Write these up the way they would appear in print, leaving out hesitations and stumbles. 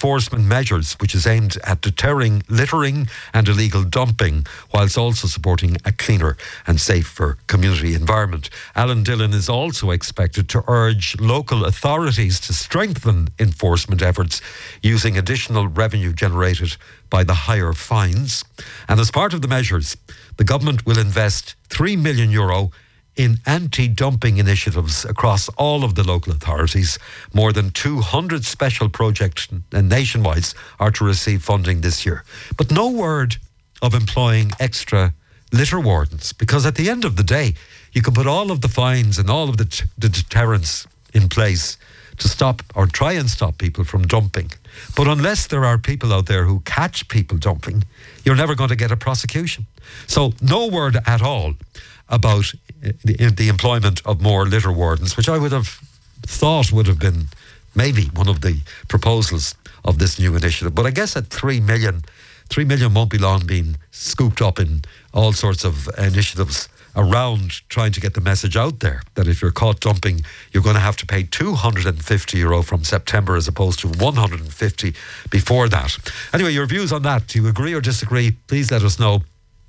enforcement measures, which is aimed at deterring littering and illegal dumping, whilst also supporting a cleaner and safer community environment. Alan Dillon is also expected to urge local authorities to strengthen enforcement efforts using additional revenue generated by the higher fines. And as part of the measures, the government will invest €3 million in anti-dumping initiatives across all of the local authorities. More than 200 special projects nationwide are to receive funding this year. But no word of employing extra litter wardens, because at the end of the day, you can put all of the fines and all of the deterrents in place to stop or try and stop people from dumping. But unless there are people out there who catch people dumping, you're never going to get a prosecution. So no word at all about the employment of more litter wardens, which I would have thought would have been maybe one of the proposals of this new initiative. But I guess at 3 million won't be long being scooped up in all sorts of initiatives around trying to get the message out there that if you're caught dumping, you're going to have to pay €250 from September as opposed to €150 before that. Anyway, your views on that, do you agree or disagree? Please let us know.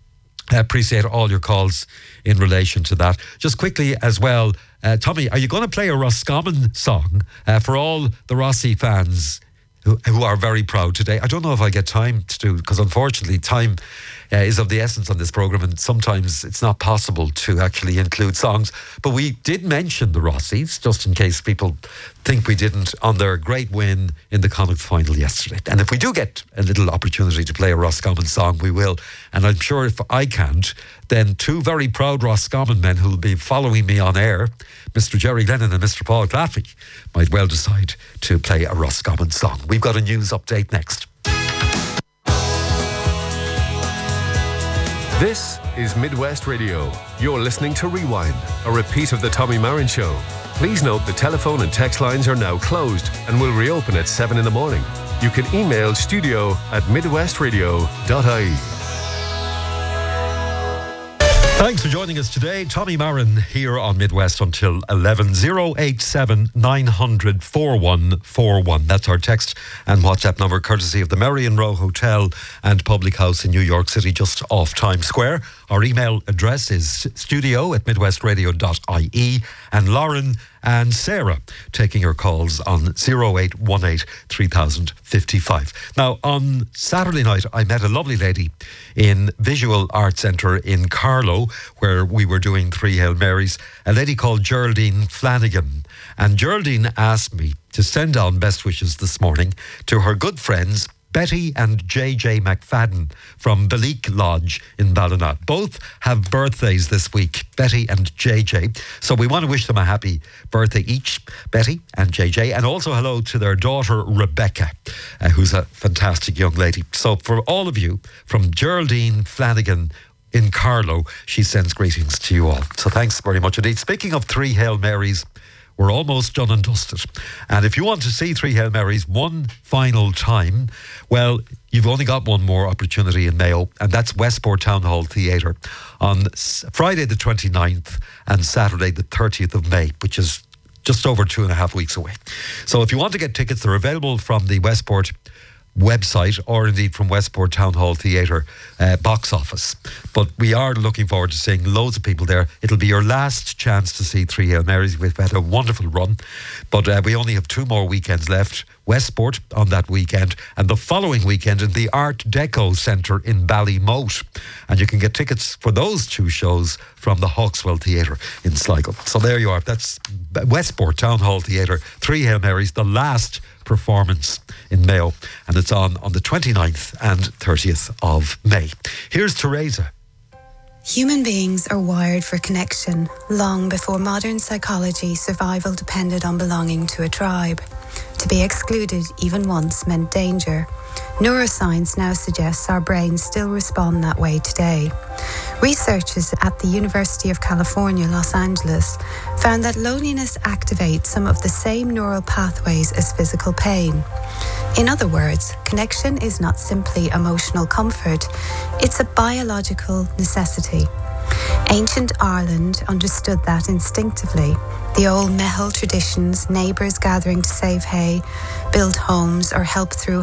I appreciate all your calls in relation to that. Just quickly as well, Tommy, are you going to play a Roscommon song for all the Rossi fans who are very proud today? I don't know if I get time to do, because unfortunately time is of the essence on this programme, and sometimes it's not possible to actually include songs. But we did mention the Rossis, just in case people think we didn't, on their great win in the Connacht final yesterday. And if we do get a little opportunity to play a Roscommon song, we will. And I'm sure if I can't, then two very proud Roscommon men who will be following me on air, Mr. Jerry Lennon and Mr. Paul Claffey, might well decide to play a Roscommon song. We've got a news update next. This is Midwest Radio. You're listening to Rewind, a repeat of the Tommy Marin Show. Please note the telephone and text lines are now closed and will reopen at 7 in the morning. You can email studio@midwestradio.ie. Thanks for joining us today. Tommy Marin here on Midwest until 11. 087 900 4141. That's our text and WhatsApp number, courtesy of the Merrion Row Hotel and Public House in New York City, just off Times Square. Our email address is studio@midwestradio.ie. And Lauren and Sarah taking your calls on 0818 3055. Now, on Saturday night, I met a lovely lady in Visual Arts Centre in Carlow, where we were doing 3 Hail Marys, a lady called Geraldine Flanagan. And Geraldine asked me to send on best wishes this morning to her good friends Betty and JJ McFadden from Beleek Lodge in Ballina. Both have birthdays this week, Betty and JJ. So we want to wish them a happy birthday each, Betty and JJ. And also hello to their daughter, Rebecca, who's a fantastic young lady. So for all of you, from Geraldine Flanagan in Carlow, she sends greetings to you all. So thanks very much indeed. Speaking of 3 Hail Marys, we're almost done and dusted. And if you want to see 3 Hail Marys one final time, well, you've only got one more opportunity in Mayo, and that's Westport Town Hall Theatre on Friday the 29th and Saturday the 30th of May, which is just over 2.5 weeks away. So if you want to get tickets, they're available from the Westport website or indeed from Westport Town Hall Theatre box office. But we are looking forward to seeing loads of people there. It'll be your last chance to see 3 Hail Marys. We've had a wonderful run, but we only have 2 more weekends left. Westport on that weekend, and the following weekend in the Art Deco Centre in Ballymote. And you can get tickets for those 2 shows from the Hawkswell Theatre in Sligo. So there you are. That's Westport Town Hall Theatre, 3 Hail Marys, the last performance in Mayo, and it's on the 29th and 30th of May. Here's Teresa. Human beings are wired for connection. Long before modern psychology, survival depended on belonging to a tribe. To be excluded even once meant danger. Neuroscience now suggests our brains still respond that way today. Researchers at the University of California, Los Angeles, found that loneliness activates some of the same neural pathways as physical pain. In other words, connection is not simply emotional comfort, it's a biological necessity. Ancient Ireland understood that instinctively. The old Mehel traditions, neighbours gathering to save hay, build homes or help through